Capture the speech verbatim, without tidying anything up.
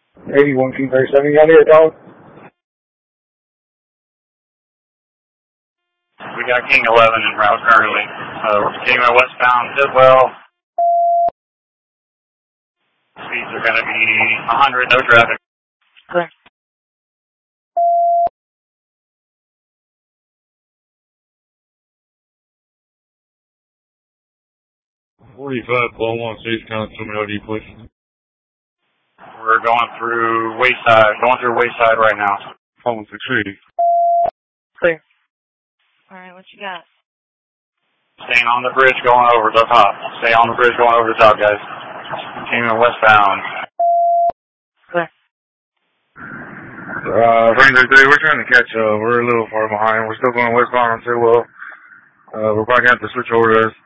eighty-one King thirty-seven, you got it, dog? We got King eleven en route currently. Uh, we're continuing westbound Tidwell. Speeds are going to be one hundred, no traffic. Okay. forty-five, Paul one, Sage County, tell me how do you push? We're going through Wayside, going through Wayside right now. Paul one six eighty. Clear. Alright, what you got? Staying on the bridge going over the top. Stay on the bridge going over the top, guys. Continuing westbound. Clear. Uh, Ranger three, we're trying to catch up. We're a little far behind. We're still going westbound on Tidwell. Uh, we're probably going to have to switch over to